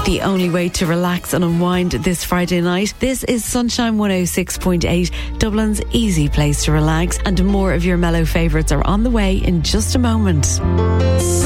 The only way to relax and unwind this Friday night. This is Sunshine 106.8, Dublin's easy place to relax, and more of your mellow favourites are on the way in just a moment.